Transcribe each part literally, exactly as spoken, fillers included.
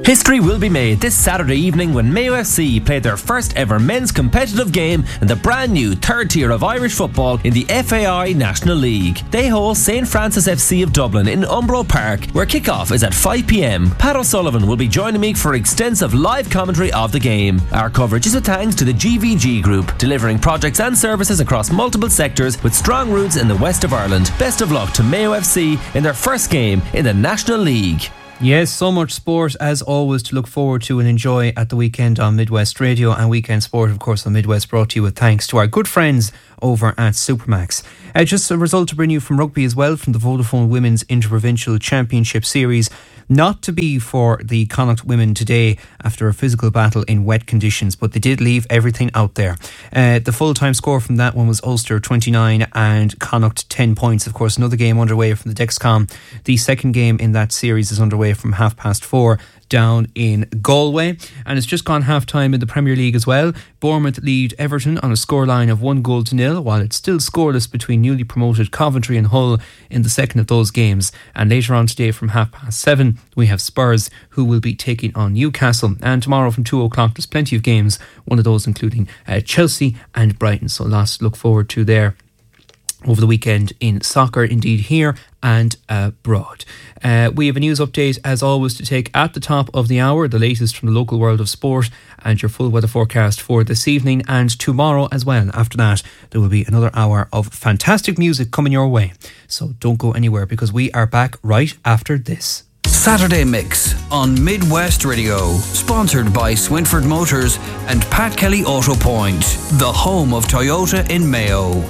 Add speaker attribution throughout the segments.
Speaker 1: History will be made this Saturday evening when Mayo F C played their first ever men's competitive game in the brand new third tier of Irish football in the F A I National League. They host Saint Francis F C of Dublin in Umbro Park, where kick-off is at five p.m. Pat O'Sullivan will be joining me for extensive live commentary of the game. Our coverage is a thanks to the G V G Group, delivering projects and services across multiple sectors with strong roots in the west of Ireland. Best of luck to Mayo F C in their first game in the National League.
Speaker 2: Yes, so much sport as always to look forward to and enjoy at the weekend on Midwest Radio, and Weekend Sport, of course, on Midwest, brought to you with thanks to our good friends over at Supermax. Uh, just a result to bring you from rugby as well, from the Vodafone Women's Interprovincial Championship Series. Not to be for the Connacht women today after a physical battle in wet conditions, but they did leave everything out there. Uh, the full-time score from that one was Ulster twenty-nine and Connacht ten points. Of course, another game underway from the Dexcom. The second game in that series is underway from half past four down in Galway, and it's just gone half time in the Premier League as well. Bournemouth lead Everton on a scoreline of one goal to nil, while it's still scoreless between newly promoted Coventry and Hull in the second of those games. And later on today from half past seven we have Spurs, who will be taking on Newcastle, and tomorrow from two o'clock there's plenty of games, one of those including uh, Chelsea and Brighton, so lots to look forward to there over the weekend in soccer, indeed here and abroad. Uh, we have a news update as always to take at the top of the hour, the latest from the local world of sport, and your full weather forecast for this evening and tomorrow as well. After that there will be another hour of fantastic music coming your way, so don't go anywhere because we are back right after this.
Speaker 3: Saturday Mix on Midwest Radio, sponsored by Swinford Motors and Pat Kelly Auto Point, the home of Toyota in Mayo.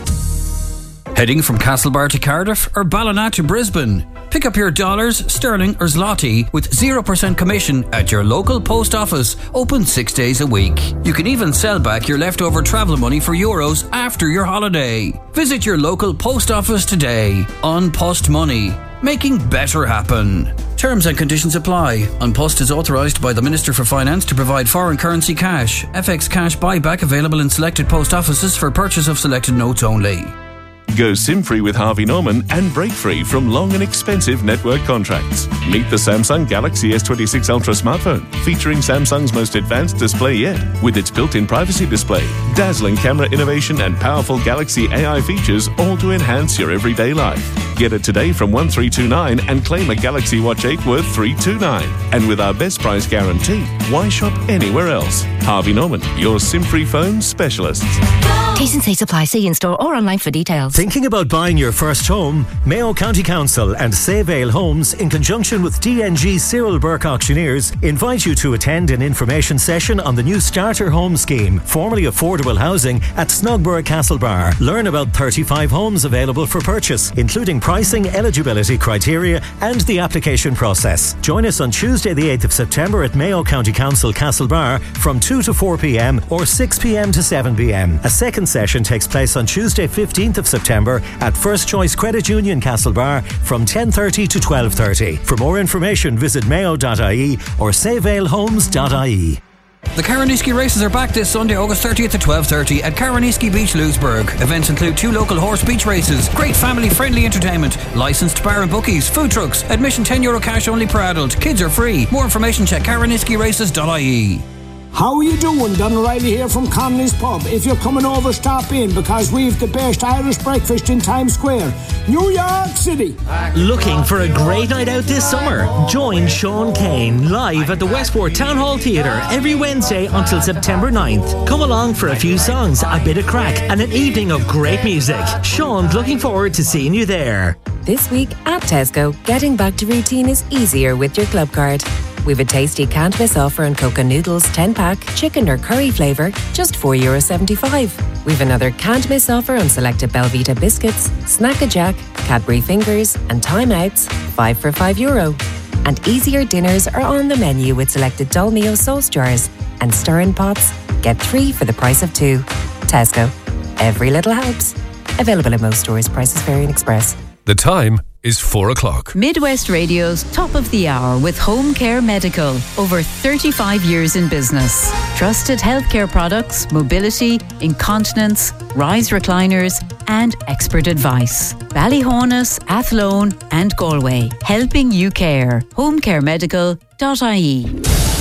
Speaker 3: Heading from Castlebar to Cardiff or Ballina to Brisbane? Pick up your dollars, sterling or zloty with zero percent commission at your local post office, open six days a week. You can even sell back your leftover travel money for euros after your holiday. Visit your local post office today. On Post Money, making better happen. Terms and conditions apply. An Post is authorised by the Minister for Finance to provide foreign currency cash. F X cash buyback available in selected post offices for purchase of selected notes only.
Speaker 4: Go SIM-free with Harvey Norman and break free from long and expensive network contracts. Meet the Samsung Galaxy S twenty-six Ultra smartphone, featuring Samsung's most advanced display yet, with its built-in privacy display, dazzling camera innovation and powerful Galaxy A I features, all to enhance your everyday life. Get it today from one three two nine and claim a Galaxy Watch eight worth three two nine. And with our best price guarantee, why shop anywhere else? Harvey Norman, your SIM-free phone specialists.
Speaker 5: T's and C's apply. See in-store or online for details.
Speaker 6: Thinking about buying your first home? Mayo County Council and Save Ale Homes, in conjunction with D N G Cyril Burke Auctioneers, invite you to attend an information session on the new Starter Home Scheme, formerly affordable housing, at Snugborough Castlebar. Learn about thirty-five homes available for purchase, including pricing, eligibility criteria and the application process. Join us on Tuesday the eighth of September at Mayo County Council Castlebar from two to four p.m. or six p.m. to seven p.m. A second session takes place on Tuesday fifteenth of September at First Choice Credit Union Castlebar from ten thirty to twelve thirty. For more information visit mayo dot I E or save ale homes dot I E.
Speaker 3: The Caraniski races are back this Sunday, August thirtieth at twelve thirty at Caraniski Beach, Lewisburg. Events include two local horse beach races, great family-friendly entertainment, licensed bar and bookies, food trucks, admission ten euro cash only per adult, kids are free. More information check caraniski races dot I E.
Speaker 7: How are you doing? Don O'Reilly here from Connolly's Pub. If you're coming over, stop in, because we've the best Irish breakfast in Times Square, New York City.
Speaker 8: Looking for a great night out this summer? Join Sean Kane live at the Westport Town Hall Theatre every Wednesday until September ninth. Come along for a few songs, a bit of crack and an evening of great music. Sean's looking forward to seeing you there.
Speaker 9: This week at Tesco, getting back to routine is easier with your club card. We've a tasty can't miss offer on Coca Noodles ten pack, chicken or curry flavour, just four euro seventy-five. We've another can't miss offer on selected Belvita biscuits, Snack-a-Jack, Cadbury Fingers and Time Outs, five for five euro. And easier dinners are on the menu with selected Dolmio sauce jars and stirring pots. Get three for the price of two. Tesco. Every little helps. Available in most stores. Prices vary in Express.
Speaker 10: The time is four o'clock.
Speaker 11: Midwest Radio's Top of the Hour with Home Care Medical. Over thirty-five years in business. Trusted healthcare products, mobility, incontinence, rise recliners and expert advice. Ballyhonus, Athlone and Galway. Helping you care. home care medical dot I E.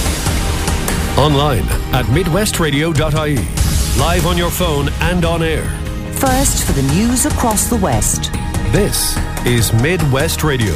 Speaker 10: Online at midwest radio dot I E. Live on your phone and on air.
Speaker 12: First for the news across the West.
Speaker 10: This is Midwest Radio.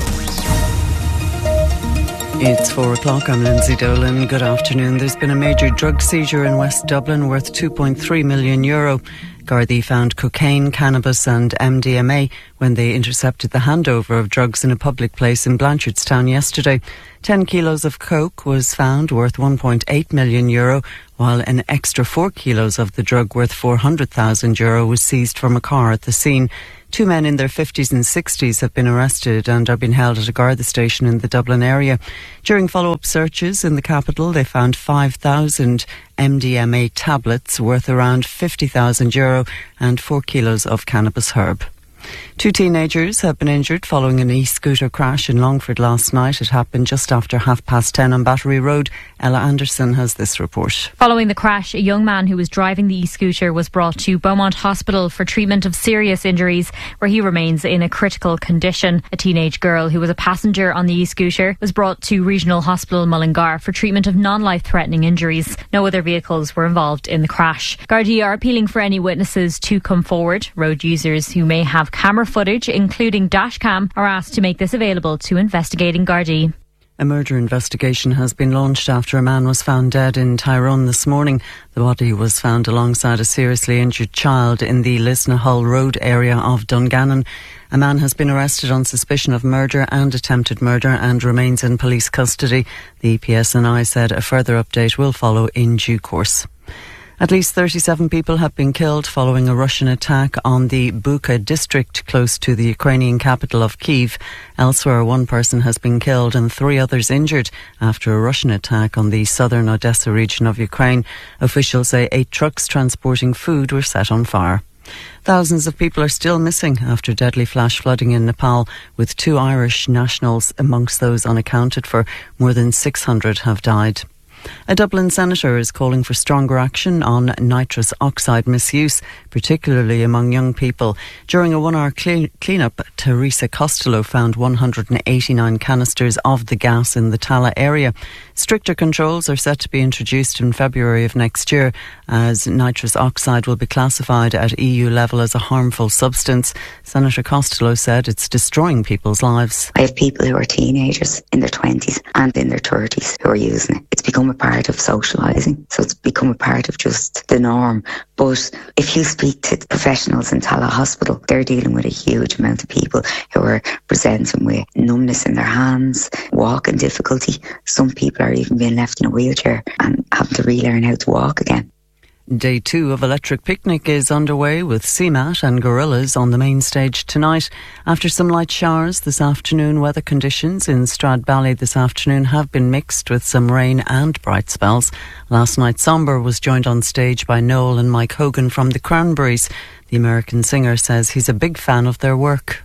Speaker 13: It's four o'clock. I'm Lindsay Dolan. Good afternoon. There's been a major drug seizure in West Dublin worth two point three million euro. Gardaí found cocaine, cannabis and M D M A when they intercepted the handover of drugs in a public place in Blanchardstown yesterday. Ten kilos of coke was found worth one point eight million euro, while an extra four kilos of the drug worth four hundred thousand euro was seized from a car at the scene. Two men in their fifties and sixties have been arrested and are being held at a Garda station in the Dublin area. During follow-up searches in the capital, they found five thousand M D M A tablets worth around fifty thousand euro and four kilos of cannabis herb. Two teenagers have been injured following an e-scooter crash in Longford last night. It happened just after half past ten on Battery Road. Ella Anderson has this report.
Speaker 14: Following the crash, a young man who was driving the e-scooter was brought to Beaumont Hospital for treatment of serious injuries, where he remains in a critical condition. A teenage girl who was a passenger on the e-scooter was brought to Regional Hospital Mullingar for treatment of non-life-threatening injuries. No other vehicles were involved in the crash. Gardaí are appealing for any witnesses to come forward. Road users who may have camera footage, including dashcam, are asked to make this available to investigating Gardaí.
Speaker 13: A murder investigation has been launched after a man was found dead in Tyrone this morning. The body was found alongside a seriously injured child in the Lisnahull Road area of Dungannon. A man has been arrested on suspicion of murder and attempted murder and remains in police custody. The P S N I said a further update will follow in due course. At least thirty-seven people have been killed following a Russian attack on the Bucha district close to the Ukrainian capital of Kyiv. Elsewhere, one person has been killed and three others injured after a Russian attack on the southern Odessa region of Ukraine. Officials say eight trucks transporting food were set on fire. Thousands of people are still missing after deadly flash flooding in Nepal, with two Irish nationals amongst those unaccounted for. More than six hundred have died. A Dublin senator is calling for stronger action on nitrous oxide misuse, particularly among young people. During a one-hour clean- clean-up, Teresa Costello found one hundred eighty-nine canisters of the gas in the Tala area. Stricter controls are set to be introduced in February of next year, as nitrous oxide will be classified at E U level as a harmful substance. Senator Costello said it's destroying people's lives.
Speaker 15: I have people who are teenagers in their twenties and in their thirties who are using it. It's become a part of socialising, so it's become a part of just the norm. But if you speak to the professionals in Tala Hospital, they're dealing with a huge amount of people who are presenting with numbness in their hands, walking difficulty. Some people are even being left in a wheelchair and having to relearn how to walk again.
Speaker 13: Day two of Electric Picnic is underway with C MAT and Gorillas on the main stage tonight. After some light showers this afternoon, weather conditions in Stradbally this afternoon have been mixed with some rain and bright spells. Last night, Somber was joined on stage by Noel and Mike Hogan from the Cranberries. The American singer says he's a big fan of their work.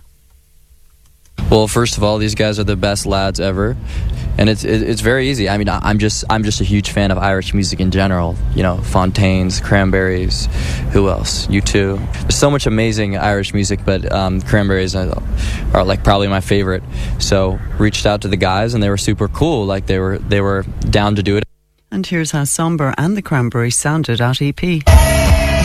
Speaker 16: Well, first of all, these guys are the best lads ever, and it's it's very easy. I mean, I'm just I'm just a huge fan of Irish music in general. You know, Fontaines, Cranberries, who else? U two. There's so much amazing Irish music, but um, Cranberries are, are like probably my favorite. So reached out to the guys, and they were super cool. Like they were they were down to do it.
Speaker 13: And here's how Somber and the Cranberries sounded at E P.